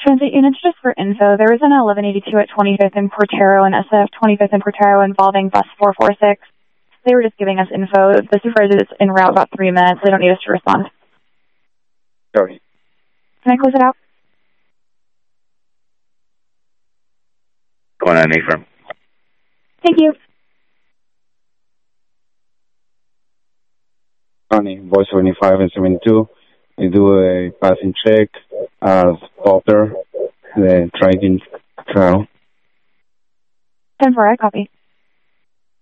Transit units, just for info, there was an 1182 at 25th and Portero and SF 25th and Portero involving bus 446. They were just giving us info. The supervisor is en route about 3 minutes. They don't need us to respond. Sorry. Can I close it out? Going on, A-firm. Thank you. County, voice 75 and 72. We do a passing check as Popper, the Triton trial. 10-4, I copy.